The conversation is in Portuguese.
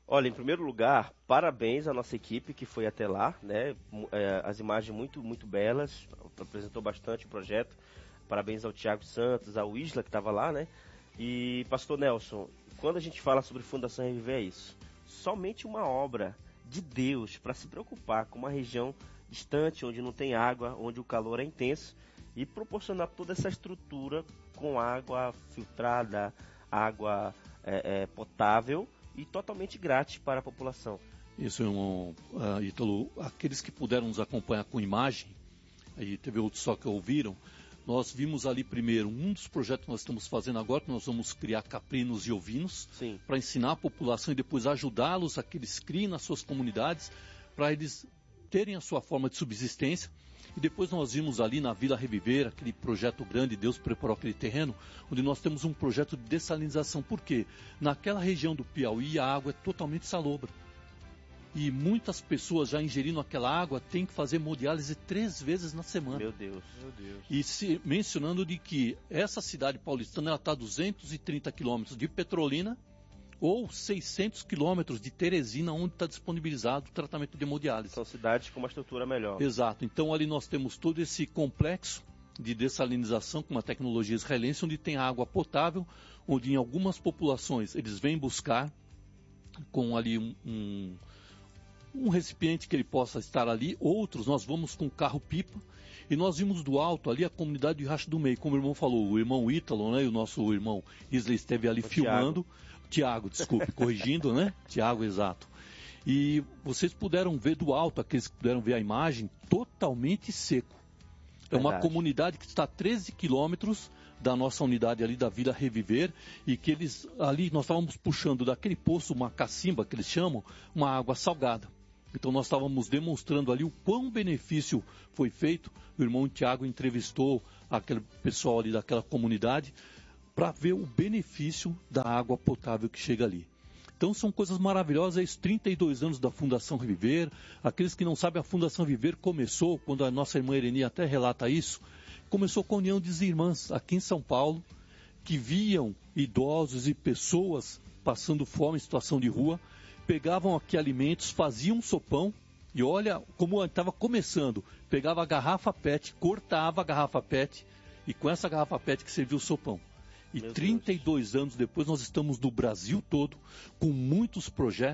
Olha, em primeiro lugar, parabéns à nossa equipe que foi até lá, né? As imagens muito belas, apresentou bastante o projeto. Parabéns ao Thiago Santos, ao Isla que estava lá, né? E, Pastor Nelson, quando a gente fala sobre Fundação Reviver é isso. Somente uma obra de Deus para se preocupar com uma região distante, onde não tem água, onde o calor é intenso, e proporcionar toda essa estrutura com água filtrada, água potável e totalmente grátis para a população. Isso, irmão Ítalo. Aqueles que puderam nos acompanhar com imagem, aí teve outros só que ouviram, nós vimos ali primeiro um dos projetos que nós estamos fazendo agora, que nós vamos criar caprinos e ovinos, para ensinar a população e depois ajudá-los a que eles criem nas suas comunidades, para eles terem a sua forma de subsistência. E depois nós vimos ali na Vila Reviver, aquele projeto grande, Deus preparou aquele terreno, onde nós temos um projeto de dessalinização. Por quê? Naquela região do Piauí a água é totalmente salobra. E muitas pessoas já ingerindo aquela água têm que fazer hemodiálise 3 vezes na semana. Meu Deus. E mencionando de que essa cidade paulistana está a 230 quilômetros de Petrolina ou 600 quilômetros de Teresina, onde está disponibilizado o tratamento de hemodiálise. São cidades com uma estrutura melhor. Exato. Então ali nós temos todo esse complexo de dessalinização com uma tecnologia israelense, onde tem água potável, onde em algumas populações eles vêm buscar com ali um recipiente que ele possa estar ali. Outros nós vamos com carro-pipa, e nós vimos do alto ali a comunidade de Riacho do Meio, como o irmão falou, o irmão Ítalo, né, e o nosso irmão Isla esteve ali filmando. Tiago, desculpe, corrigindo, né? Tiago, exato. E vocês puderam ver do alto, aqueles que puderam ver a imagem, totalmente seco. É uma comunidade que está a 13 quilômetros da nossa unidade ali da Vila Reviver, e que eles ali, nós estávamos puxando daquele poço, uma cacimba que eles chamam, uma água salgada. Então nós estávamos demonstrando ali o quão benefício foi feito. O irmão Tiago entrevistou aquele pessoal ali daquela comunidade para ver o benefício da água potável que chega ali. Então são coisas maravilhosas, esses 32 anos da Fundação Reviver. Aqueles que não sabem, a Fundação Reviver começou, quando a nossa irmã Ereni até relata isso, começou com a união de irmãs aqui em São Paulo, que viam idosos e pessoas passando fome em situação de rua, pegavam aqui alimentos, faziam um sopão, e olha como estava começando, pegava a garrafa PET, cortava a garrafa PET, e com essa garrafa PET que serviu o sopão. E 32 anos depois nós estamos no Brasil todo com muitos projetos.